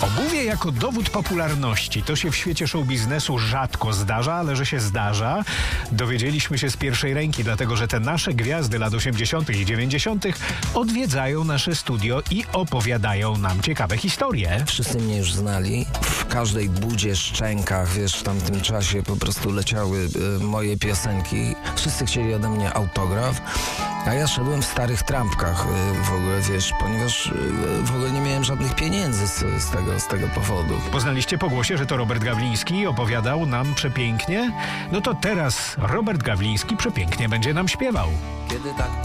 Obuwie jako dowód popularności. To się w świecie show biznesu rzadko zdarza, ale że się zdarza, dowiedzieliśmy się z pierwszej ręki, dlatego że te nasze gwiazdy lat 80. i 90. odwiedzają nasze studio i opowiadają nam ciekawe historie. Wszyscy mnie już znali. W każdej budzie, szczękach, wiesz, w tamtym czasie po prostu leciały moje piosenki. Wszyscy chcieli ode mnie autograf, a ja szedłem w starych trampkach w ogóle, wiesz, ponieważ w ogóle nie miałem żadnych pieniędzy z tego powodu. Poznaliście po głosie, że to Robert Gawliński opowiadał nam przepięknie? No to teraz Robert Gawliński przepięknie będzie nam śpiewał. Kiedy tak